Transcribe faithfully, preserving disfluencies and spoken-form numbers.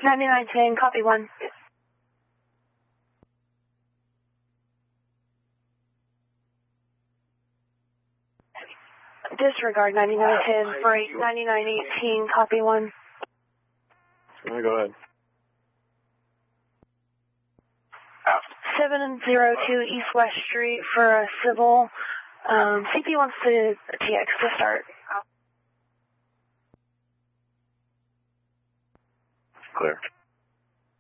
ninety-nine ten, copy one. Disregard ninety-nine ten, break ninety-nine eighteen, copy one. All right, go ahead. seven oh two East West Street for a civil. Um, C P wants to T X to start. Clear.